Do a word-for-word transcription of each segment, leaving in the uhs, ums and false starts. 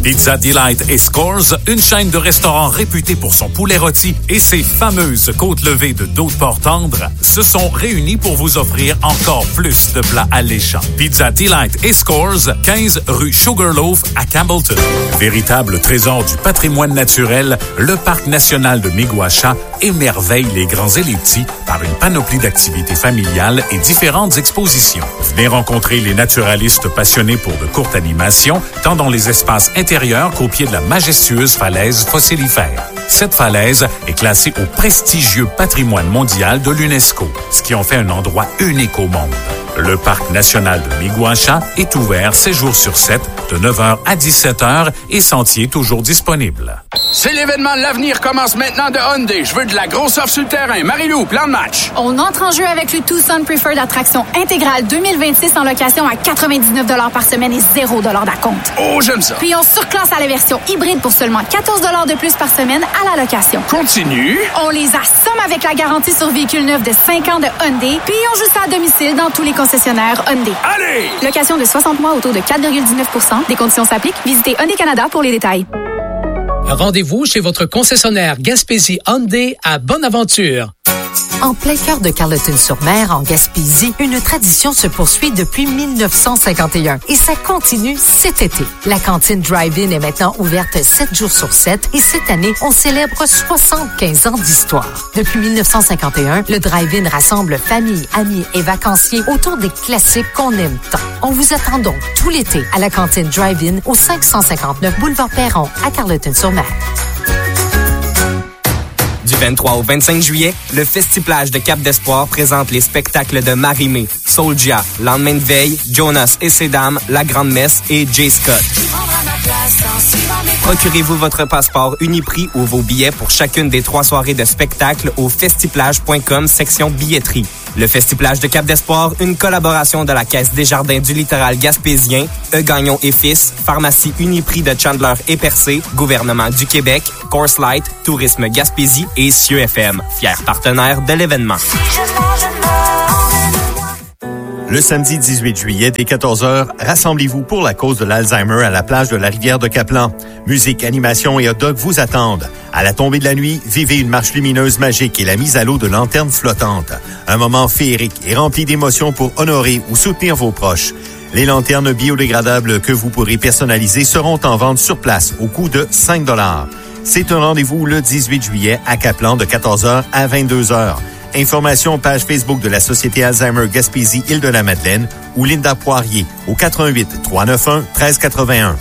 Pizza Delight et Scores, une chaîne de restaurants réputée pour son poulet rôti et ses fameuses côtes levées de dos de porc tendre, se sont réunis pour vous offrir encore plus de plats alléchants. Pizza Delight et Scores, quinze rue Sugarloaf à Campbellton. Véritable trésor du patrimoine naturel, le Parc national de Miguasha émerveille les grands et les petits par une panoplie d'activités familiales et différentes expositions. Venez rencontrer les naturalistes passionnés pour de courtes animations, tant dans les espaces intérieurs qu'au pied de la majestueuse falaise fossilifère. Cette falaise est classée au prestigieux patrimoine mondial de l'UNESCO, ce qui en fait un endroit unique au monde. Le Parc national de Miguasha est ouvert sept jours sur sept, de neuf heures à dix-sept heures et sentier toujours disponible. C'est l'événement de l'avenir commence maintenant de Hyundai. Je veux de la grosse offre sur le terrain. Marie-Lou, plan de match. On entre en jeu avec le Tucson Preferred Attraction intégrale deux mille vingt-six en location à quatre-vingt-dix-neuf dollars par semaine et zéro dollars d'acompte. Oh, j'aime ça. Puis on surclasse à la version hybride pour seulement quatorze dollars de plus par semaine à la location. Continue. On les assomme avec la garantie sur véhicule neuf de cinq ans de Hyundai. Puis on joue ça à domicile dans tous les concessionnaires Hyundai. Allez! Location de soixante mois autour de quatre virgule dix-neuf pour cent. Des conditions s'appliquent. Visitez Hyundai Canada pour les détails. Rendez-vous chez votre concessionnaire Gaspésie Hyundai à Bonaventure. En plein cœur de Carleton-sur-Mer, en Gaspésie, une tradition se poursuit depuis mille neuf cent cinquante et un et ça continue cet été. La cantine Drive-In est maintenant ouverte sept jours sur sept et cette année, on célèbre soixante-quinze ans d'histoire. Depuis mille neuf cent cinquante et un, le Drive-In rassemble familles, amis et vacanciers autour des classiques qu'on aime tant. On vous attend donc tout l'été à la cantine Drive-In au cinq cent cinquante-neuf boulevard Perron à Carleton-sur-Mer. Du vingt-trois au vingt-cinq juillet, le Festiplage de Cap d'Espoir présente les spectacles de Marie-Mé, Soulja, Lendemain de veille, Jonas et ses dames, La Grande Messe et Jay Scott. Procurez-vous votre passeport Uniprix ou vos billets pour chacune des trois soirées de spectacle au festiplage point com, section billetterie. Le Festiplage de Cap d'Espoir, une collaboration de la Caisse des Jardins du littoral gaspésien, E. Gagnon et Fils, Pharmacie Uniprix de Chandler et Percé, Gouvernement du Québec, Coors Light, Tourisme Gaspésie et Cieux F M, fiers partenaires de l'événement. Le samedi dix-huit juillet, dès quatorze heures, rassemblez-vous pour la cause de l'Alzheimer à la plage de la rivière de Caplan. Musique, animation et hot dog vous attendent. À la tombée de la nuit, vivez une marche lumineuse magique et la mise à l'eau de lanternes flottantes. Un moment féerique et rempli d'émotions pour honorer ou soutenir vos proches. Les lanternes biodégradables que vous pourrez personnaliser seront en vente sur place au coût de cinq dollars. C'est un rendez-vous le dix-huit juillet à Caplan de quatorze heures à vingt-deux heures. Informations page Facebook de la Société Alzheimer Gaspésie Île-de-la-Madeleine ou Linda Poirier au quatre un huit, trois neuf un, un trois huit un.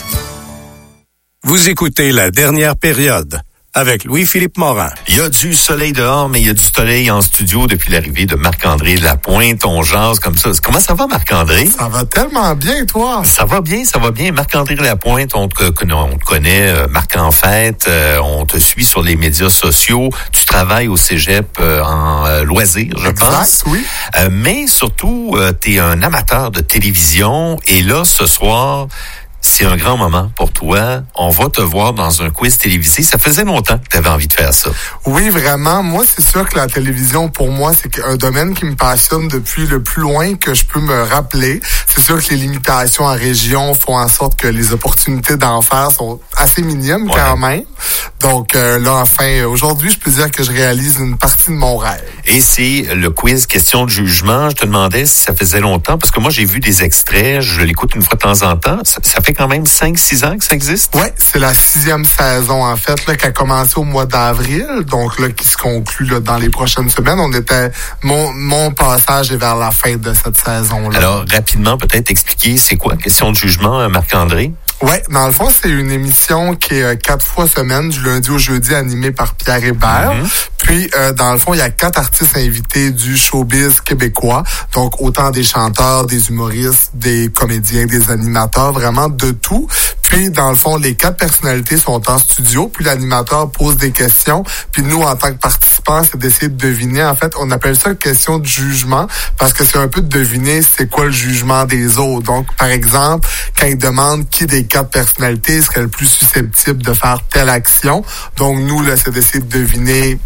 Vous écoutez La Dernière Période avec Louis-Philippe Morin. Il y a du soleil dehors, mais il y a du soleil en studio depuis l'arrivée de Marc-André Lapointe. On jase comme ça. Comment ça va, Marc-André? Ça va tellement bien, toi. Ça va bien, ça va bien. Marc-André Lapointe, on te, on te connaît, Marc en fête, on te suit sur les médias sociaux. Tu travailles au cégep en loisirs, je exact, pense. Oui. Euh, mais surtout, euh, tu es un amateur de télévision. Et là, ce soir... c'est un grand moment pour toi. On va te voir dans un quiz télévisé. Ça faisait longtemps que tu avais envie de faire ça. Oui, vraiment. Moi, c'est sûr que la télévision, pour moi, c'est un domaine qui me passionne depuis le plus loin que je peux me rappeler. C'est sûr que les limitations en région font en sorte que les opportunités d'en faire sont assez minimes ouais. quand même. Donc euh, là, enfin, aujourd'hui, je peux dire que je réalise une partie de mon rêve. Et c'est le quiz question de jugement. Je te demandais si ça faisait longtemps, parce que moi, j'ai vu des extraits. Je l'écoute une fois de temps en temps. Ça, ça fait quand même cinq six ans que ça existe? Oui, c'est la sixième saison, en fait, là, qui a commencé au mois d'avril, donc là, qui se conclut là, dans les prochaines semaines. On était... Mon, mon passage est vers la fin de cette saison-là. Alors, rapidement, peut-être expliquer, c'est quoi question de jugement, Marc-André? Oui, dans le fond, c'est une émission qui est euh, quatre fois semaine, du lundi au jeudi, animée par Pierre Hébert. Mm-hmm. Puis, euh, dans le fond, il y a quatre artistes invités du showbiz québécois. Donc, autant des chanteurs, des humoristes, des comédiens, des animateurs, vraiment de tout. Puis, dans le fond, les quatre personnalités sont en studio. Puis, l'animateur pose des questions. Puis, nous, en tant que participants, c'est d'essayer de deviner. En fait, on appelle ça question de jugement parce que c'est un peu de deviner c'est quoi le jugement des autres. Donc, par exemple, quand ils demandent qui des quatre personnalités serait le plus susceptible de faire telle action. Donc, nous, là, c'est d'essayer de deviner qui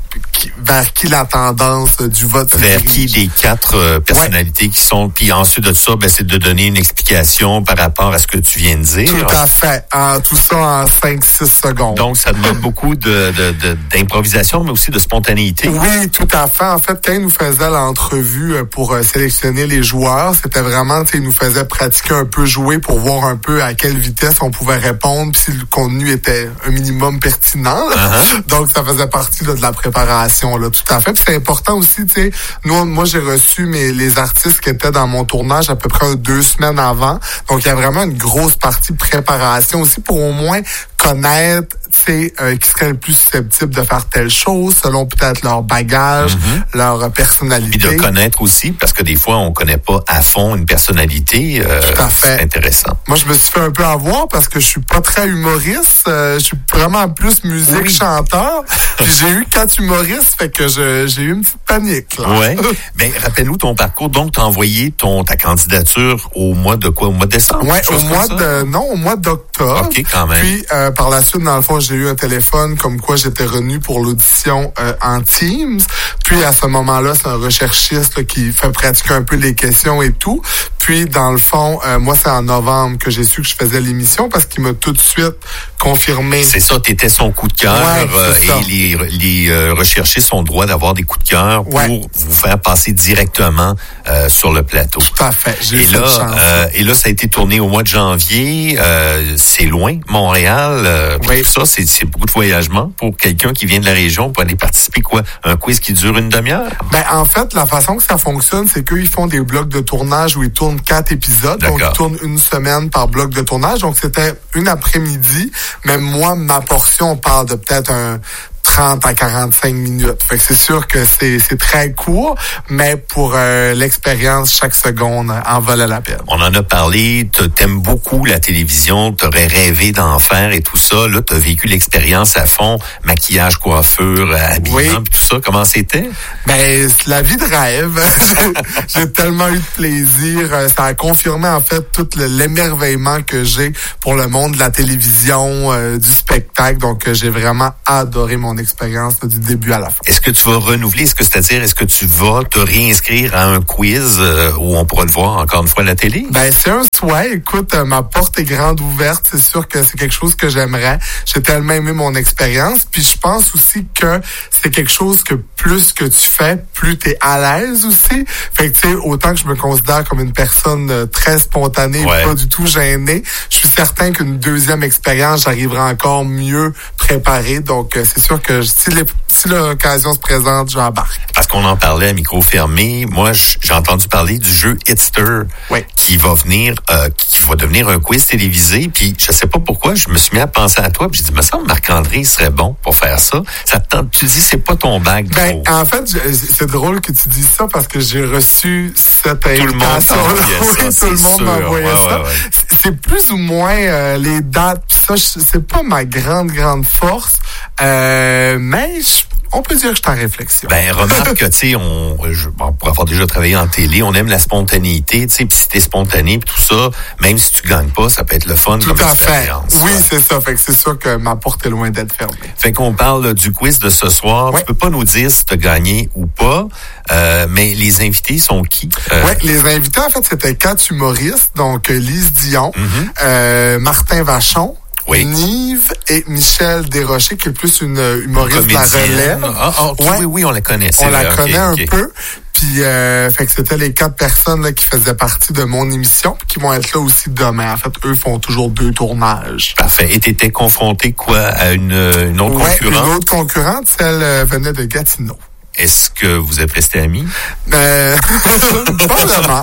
qui, vers qui la tendance du vote se Vers dirige. qui des quatre euh, personnalités ouais. qui sont... Puis ensuite de ça, ben, c'est de donner une explication par rapport à ce que tu viens de dire. Tout à fait. En, tout ça en cinq six secondes. Donc, ça demande beaucoup de, de, de, d'improvisation, mais aussi de spontanéité. Oui, tout à fait. En fait, quand il nous faisait l'entrevue pour sélectionner les joueurs, c'était vraiment, tu sais, il nous faisait pratiquer un peu, jouer pour voir un peu à quelle vitesse on pouvait répondre, puis si le contenu était un minimum pertinent. Uh-huh. Donc, ça faisait partie là, de la préparation, là, tout à fait. Puis c'est important aussi, tu sais, nous, moi, j'ai reçu mes, les artistes qui étaient dans mon tournage à peu près deux semaines avant. Donc, il y a vraiment une grosse partie de préparation aussi pour au moins connaître, tu sais, euh, qui serait le plus susceptible de faire telle chose selon peut-être leur bagage, mm-hmm. leur personnalité. Puis de connaître aussi, parce que des fois, on connaît pas à fond une personnalité. Euh, Tout à fait. C'est intéressant. Moi, je me suis fait un peu avoir parce que je suis pas très humoriste. Euh, je suis vraiment plus musique, oui. chanteur. Puis j'ai eu quatre humoristes, fait que je, j'ai eu une petite panique. Oui. Ben, rappelle-nous ton parcours. Donc, t'as envoyé ton, ta candidature au mois de quoi? Au mois de décembre? Oui, au mois de, non, au mois d'octobre. OK, quand même. Puis, euh, par la suite, dans le fond, j'ai eu un téléphone comme quoi j'étais revenu pour l'audition euh, en Teams. Puis, à ce moment-là, c'est un recherchiste là, qui fait pratiquer un peu les questions et tout. Puis, dans le fond, euh, moi, c'est en novembre que j'ai su que je faisais l'émission parce qu'il m'a tout de suite confirmé. C'est ça, t'étais son coup de cœur. Ouais, euh, et les, les euh, recherchistes ont le droit d'avoir des coups de cœur pour ouais. vous faire passer directement euh, sur le plateau. Tout à fait. J'ai et, là, euh, et là, ça a été tourné au mois de janvier. Euh, c'est loin, Montréal. Euh, oui. Tout ça, c'est, c'est beaucoup de voyagement pour quelqu'un qui vient de la région pour aller participer, quoi, un quiz qui dure une demi-heure? Ben, en fait, la façon que ça fonctionne, c'est qu'ils font des blocs de tournage où ils tournent quatre épisodes. D'accord. Donc, ils tournent une semaine par bloc de tournage. Donc, c'était une après-midi. Même moi, ma portion, on parle de peut-être un trente à quarante-cinq minutes. Fait que c'est sûr que c'est, c'est très court, mais pour euh, l'expérience, chaque seconde en valait la peine. On en a parlé, t'aimes beaucoup la télévision, t'aurais rêvé d'en faire et tout ça. Là, t'as vécu l'expérience à fond, maquillage, coiffure, habillement, oui. Puis tout ça. Comment c'était? Ben, c'est la vie de rêve. j'ai, j'ai tellement eu de plaisir. Ça a confirmé, en fait, tout le, l'émerveillement que j'ai pour le monde de la télévision, euh, du spectacle. Donc, j'ai vraiment adoré mon expérience là, du début à la fin. Est-ce que tu vas renouveler? Est-ce que c'est-à-dire, est-ce que tu vas te réinscrire à un quiz euh, où on pourra le voir encore une fois à la télé? Ben, c'est un souhait. Écoute, euh, ma porte est grande ouverte. C'est sûr que c'est quelque chose que j'aimerais. J'ai tellement aimé mon expérience. Puis je pense aussi que c'est quelque chose que plus que tu fais, plus t'es à l'aise aussi. Fait que, tu sais, autant que je me considère comme une personne euh, très spontanée, ouais. Pas du tout gênée, je suis certain qu'une deuxième expérience, j'arriverai encore mieux préparée. Donc, euh, c'est sûr que si, les, si l'occasion se présente, j'embarque. Parce qu'on en parlait à micro fermé, moi j'ai entendu parler du jeu Hitster, oui. qui va venir, euh, qui va devenir un quiz télévisé. Puis je sais pas pourquoi, je me suis mis à penser à toi. Puis j'ai dit, me semble Marc-André serait bon pour faire ça. Ça te tente, tu dis, c'est pas ton bague. Ben en fait, c'est drôle que tu dises ça parce que j'ai reçu cette invitation. Tout le monde m'envoyait ça. Oui, tout le monde m'envoyait ouais, ça. Ouais, ouais. C'est plus ou moins euh, les dates. Puis ça, c'est pas ma grande grande force. Euh, mais je, on peut dire que je suis en réflexion. Ben, remarque que, tu sais, on, je, bon, pour avoir déjà travaillé en télé, on aime la spontanéité, tu sais, puis si t'es spontané, puis tout ça, même si tu gagnes pas, ça peut être le fun tout comme à expérience. Fait. Oui, ouais. C'est ça. Fait que c'est sûr que ma porte est loin d'être fermée. Fait qu'on parle du quiz de ce soir. Ouais. Tu peux pas nous dire si t'as gagné ou pas, euh, mais les invités sont qui? Euh... Oui, les invités, en fait, c'était quatre humoristes, donc Lise Dion, mm-hmm. euh, Martin Vachon, oui. Nive et Michel Desrochers, qui est plus une humoriste de la relève. Ah, ah okay, ouais. oui, oui, on la connaît. On vrai, la okay, connaît okay. un peu. Puis, euh, fait que c'était les quatre personnes là, qui faisaient partie de mon émission, puis qui vont être là aussi demain. En fait, eux font toujours deux tournages. Parfait. Et t'étais confronté quoi à une, une autre ouais, concurrente? Une autre concurrente, celle euh, venait de Gatineau. Est-ce que vous êtes restés amis? Euh, pas vraiment.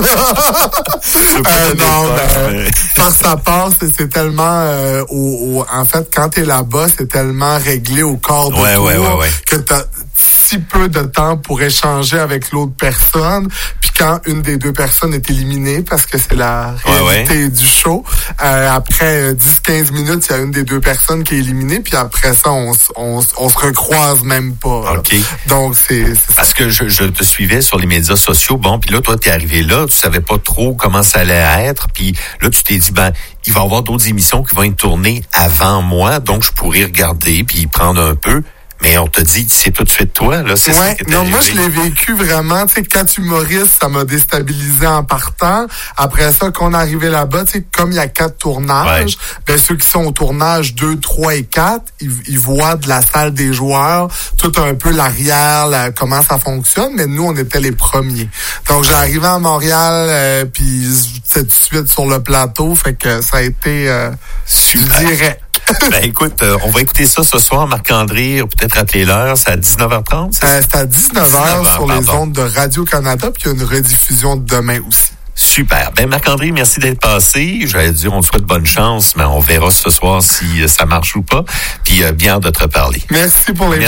euh, non, mais par sa part, c'est, c'est tellement, euh, au, au, en fait, quand t'es là-bas, c'est tellement réglé au corps de ouais, tour ouais, ouais, ouais. que t'as si peu de temps pour échanger avec l'autre personne. Puis quand une des deux personnes est éliminée, parce que c'est la réalité ouais, ouais. du show, euh, après dix à quinze minutes, il y a une des deux personnes qui est éliminée, puis après ça, on, on, on se recroise même pas. Okay. Donc, c'est, c'est parce que je, je te suivais sur les médias sociaux, bon, puis là, toi, t'es arrivé là, tu savais pas trop comment ça allait être, puis là, tu t'es dit, ben, il va y avoir d'autres émissions qui vont être tournées avant moi, donc je pourrais regarder puis prendre un peu. Mais on te dit, c'est tout de suite toi, là, c'est ouais, ça qui est non, arrivé. moi, je l'ai vécu vraiment, tu sais, quand humoriste, ça m'a déstabilisé en partant. Après ça, quand on est arrivé là-bas, tu sais, comme il y a quatre tournages, ouais. ben, ceux qui sont au tournage deux, trois et quatre, ils, ils voient de la salle des joueurs, tout un peu l'arrière, la, comment ça fonctionne, mais nous, on était les premiers. Donc, j'ai arrivé à Montréal, euh, puis c'est tout de suite sur le plateau, fait que ça a été, euh, super. Je dirais. Ben écoute, euh, on va écouter ça ce soir, Marc-André, peut-être rappeler l'heure, c'est à dix-neuf heures trente, c'est euh, C'est à dix-neuf heures sur pardon. les ondes de Radio-Canada, puis il y a une rediffusion demain aussi. Super. Ben Marc-André, merci d'être passé. J'allais dire, on te souhaite bonne chance, mais on verra ce soir si ça marche ou pas. Puis euh, bien de te reparler. Merci pour les